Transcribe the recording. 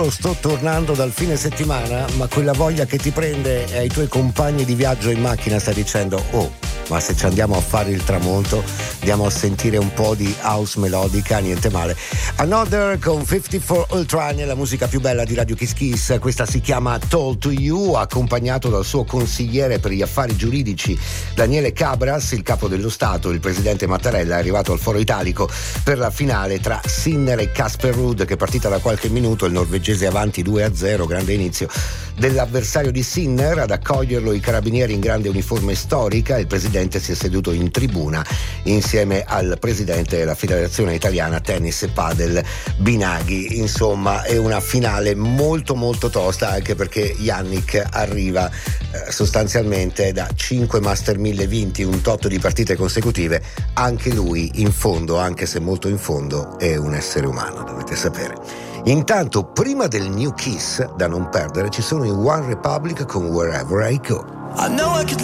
Sto tornando dal fine settimana, ma quella voglia che ti prende ai tuoi compagni di viaggio in macchina sta dicendo: oh, ma se ci andiamo a fare il tramonto, andiamo a sentire un po' di house melodica, niente male. Another con 54 Ultrani, la musica più bella di Radio Kiss Kiss. Questa si chiama Told to You, accompagnato dal suo consigliere per gli affari giuridici Daniele Cabras. Il capo dello Stato, il presidente Mattarella, è arrivato al Foro Italico per la finale tra Sinner e Casper Ruud, che è partita da qualche minuto. Il norvegese avanti 2-0, grande inizio dell'avversario di Sinner. Ad accoglierlo i carabinieri in grande uniforme storica. Il presidente si è seduto in tribuna insieme al presidente della Federazione Italiana Tennis e Padel Binaghi. Insomma, è una finale molto molto tosta, anche perché Jannik arriva sostanzialmente da 5 Master 1000 vinti, un tot di partite consecutive. Anche lui, in fondo, anche se molto in fondo, è un essere umano, dovete sapere. Intanto, prima del New Kiss da non perdere, ci sono i One Republic con Wherever I Go.